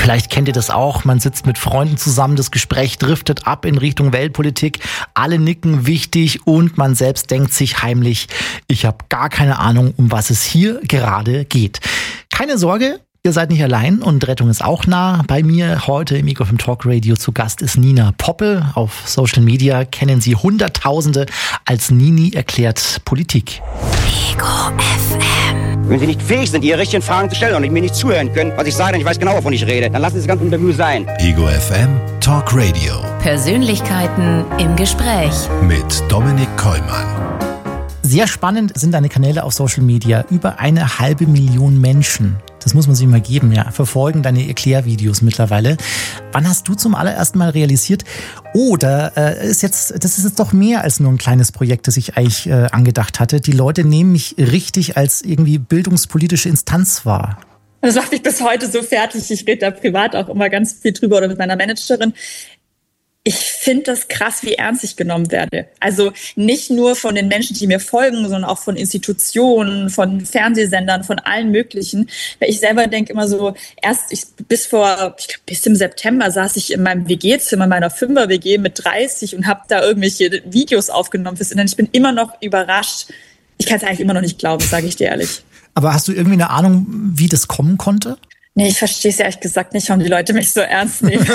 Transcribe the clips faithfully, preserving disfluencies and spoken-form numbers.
Vielleicht kennt ihr das auch, man sitzt mit Freunden zusammen, das Gespräch driftet ab in Richtung Weltpolitik, alle nicken wichtig und man selbst denkt sich heimlich, ich habe gar keine Ahnung, um was es hier gerade geht. Keine Sorge, ihr seid nicht allein und Rettung ist auch nah. Bei mir heute im Ego F M Talk Radio zu Gast ist Nina Poppel. Auf Social Media kennen Sie Hunderttausende als Nini erklärt Politik. Ego F M. Wenn Sie nicht fähig sind, Ihre richtigen Fragen zu stellen und mir nicht zuhören können, was ich sage, denn ich weiß genau, wovon ich rede, dann lassen Sie das ganze Interview sein. Ego F M Talk Radio. Persönlichkeiten im Gespräch. Mit Dominik Kollmann. Sehr spannend sind deine Kanäle auf Social Media. Über eine halbe Million Menschen, das muss man sich mal geben, ja, verfolgen deine Erklärvideos mittlerweile. Wann hast du zum allerersten Mal realisiert, oh, da äh, ist jetzt, das ist jetzt doch mehr als nur ein kleines Projekt, das ich eigentlich äh, angedacht hatte. Die Leute nehmen mich richtig als irgendwie bildungspolitische Instanz wahr. Das macht mich bis heute so fertig. Ich rede da privat auch immer ganz viel drüber oder mit meiner Managerin. Ich finde das krass, wie ernst ich genommen werde. Also nicht nur von den Menschen, die mir folgen, sondern auch von Institutionen, von Fernsehsendern, von allen möglichen. Weil ich selber denke immer so, erst ich, bis vor, ich glaube, bis im September saß ich in meinem W G-Zimmer, meiner Fünfer-W G mit dreißig und habe da irgendwelche Videos aufgenommen fürs Internet. Ich bin immer noch überrascht. Ich kann es eigentlich immer noch nicht glauben, sage ich dir ehrlich. Aber hast du irgendwie eine Ahnung, wie das kommen konnte? Nee, ich verstehe es ehrlich gesagt nicht, warum die Leute mich so ernst nehmen.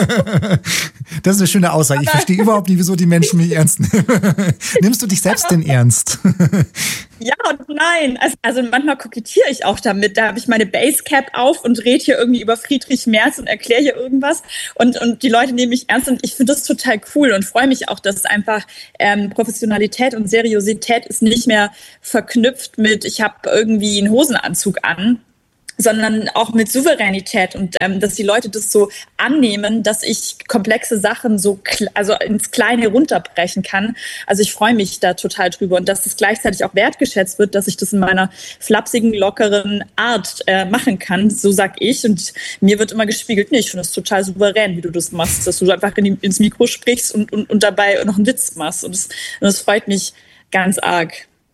Das ist eine schöne Aussage. Ich verstehe überhaupt nicht, wieso die Menschen mich ernst nehmen. Nimmst du dich selbst denn ernst? Ja und nein. Also, also manchmal kokettiere ich auch damit. Da habe ich meine Basecap auf und rede hier irgendwie über Friedrich Merz und erkläre hier irgendwas. Und, und die Leute nehmen mich ernst und ich finde das total cool und freue mich auch, dass einfach ähm, Professionalität und Seriosität ist nicht mehr verknüpft mit, ich habe irgendwie einen Hosenanzug an, sondern auch mit Souveränität und ähm, dass die Leute das so annehmen, dass ich komplexe Sachen so kl- also ins Kleine runterbrechen kann. Also ich freue mich da total drüber und dass es gleichzeitig auch wertgeschätzt wird, dass ich das in meiner flapsigen, lockeren Art äh, machen kann. So sag ich und mir wird immer gespiegelt, nee, ich finde das total souverän, wie du das machst, dass du einfach in die, ins Mikro sprichst und, und, und dabei noch einen Witz machst und das, und das freut mich ganz arg.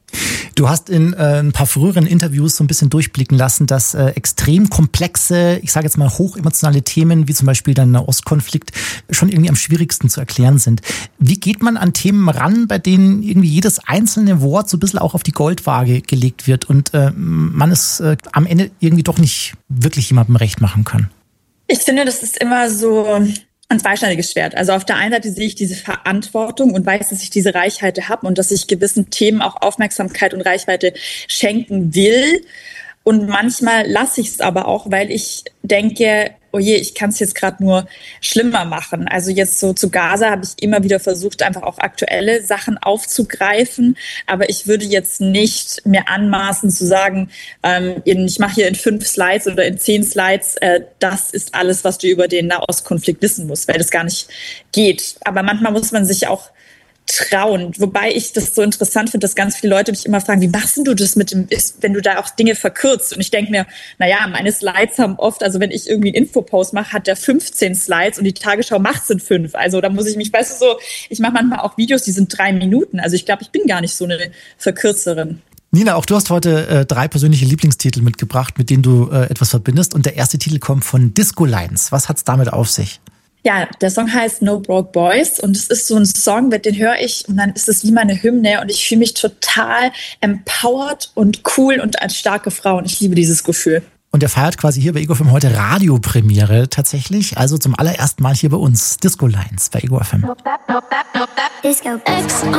Du hast in äh, ein paar früheren Interviews so ein bisschen durchblicken lassen, dass äh, extrem komplexe, ich sage jetzt mal hochemotionale Themen, wie zum Beispiel der Nahostkonflikt, schon irgendwie am schwierigsten zu erklären sind. Wie geht man an Themen ran, bei denen irgendwie jedes einzelne Wort so ein bisschen auch auf die Goldwaage gelegt wird und äh, man es äh, am Ende irgendwie doch nicht wirklich jemandem recht machen kann? Ich finde, das ist immer so ein zweischneidiges Schwert. Also auf der einen Seite sehe ich diese Verantwortung und weiß, dass ich diese Reichweite habe und dass ich gewissen Themen auch Aufmerksamkeit und Reichweite schenken will. Und manchmal lasse ich es aber auch, weil ich denke, oh je, ich kann es jetzt gerade nur schlimmer machen. Also jetzt so zu Gaza habe ich immer wieder versucht, einfach auch aktuelle Sachen aufzugreifen. Aber ich würde jetzt nicht mir anmaßen zu sagen, ähm, ich mache hier in fünf Slides oder in zehn Slides, äh, das ist alles, was du über den Nahostkonflikt wissen musst, weil das gar nicht geht. Aber manchmal muss man sich auch trauen. Wobei ich das so interessant finde, dass ganz viele Leute mich immer fragen, wie machst du das mit dem, wenn du da auch Dinge verkürzt? Und ich denke mir, naja, meine Slides haben oft, also wenn ich irgendwie einen Infopost mache, hat der fünfzehn Slides und die Tagesschau macht es in fünf. Also da muss ich mich, weißt du so, ich mache manchmal auch Videos, die sind drei Minuten. Also ich glaube, ich bin gar nicht so eine Verkürzerin. Nina, auch du hast heute äh, drei persönliche Lieblingstitel mitgebracht, mit denen du äh, etwas verbindest. Und der erste Titel kommt von Disco Lines. Was hat's damit auf sich? Ja, der Song heißt No Broke Boys und es ist so ein Song, den höre ich und dann ist es wie meine Hymne und ich fühle mich total empowered und cool und als starke Frau und ich liebe dieses Gefühl. Und der feiert quasi hier bei Ego F M heute Radiopremiere tatsächlich, also zum allerersten Mal hier bei uns Disco Lines bei Ego F M. Disco.